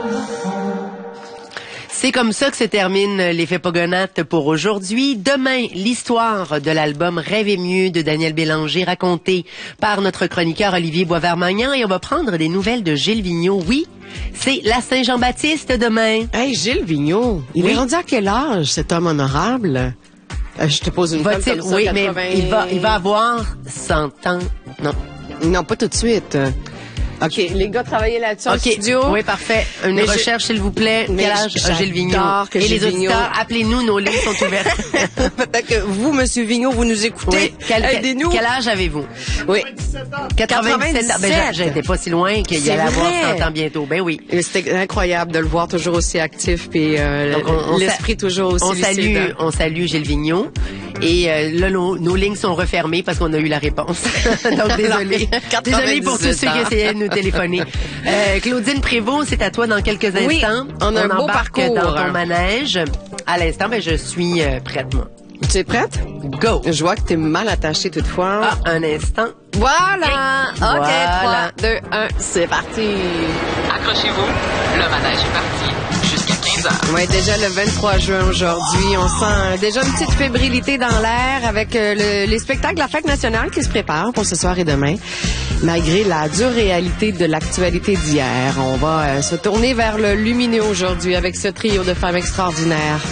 C'est comme ça que se termine l'effet Pogonates pour aujourd'hui. Demain, l'histoire de l'album Rêver mieux de Daniel Bélanger racontée par notre chroniqueur Olivier Boisvert-Magnan et on va prendre des nouvelles de Gilles Vigneault. Oui, c'est la Saint-Jean-Baptiste demain. Hey, Gilles Vigneault, il est rendu à quel âge, cet homme honorable? Je te pose une colle comme ça, oui, 80... mais il va avoir 100 ans. Non. Non, pas tout de suite. OK, les gars, travaillez là-dessus en studio. Oui, parfait. Une recherche, s'il vous plaît. Quel âge a Gilles Vigneault? Et les auditeurs, appelez-nous, nos lignes sont ouvertes. Peut-être que vous, Monsieur Vigneault, vous nous écoutez. Oui. Aidez-nous. Quel âge avez-vous? Oui. 97 ans. Ben, j'étais pas si loin qu'il y allait avoir 100 ans bientôt. Ben oui. C'était incroyable de le voir toujours aussi actif puis l'esprit toujours aussi lucide. On salue Gilles Vigneault. Et là, nos lignes sont refermées parce qu'on a eu la réponse. Donc, désolé. Désolé pour tous ceux qui essayaient de nous téléphoner. Claudine Prévost, c'est à toi dans quelques instants. Oui, on a un beau parcours dans ton manège. À l'instant, ben, je suis prête, moi. Tu es prête? Go! Je vois que t'es mal attachée toutefois. Ah, un instant. Voilà! OK, Voilà. 3, 2, 1, c'est parti! Accrochez-vous, le manège est parti. Jusqu'à 15h. Oui, déjà le 23 juin aujourd'hui, on sent déjà une petite fébrilité dans l'air avec les spectacles de la Fête nationale qui se préparent pour ce soir et demain. Malgré la dure réalité de l'actualité d'hier, on va se tourner vers le lumineux aujourd'hui avec ce trio de femmes extraordinaires.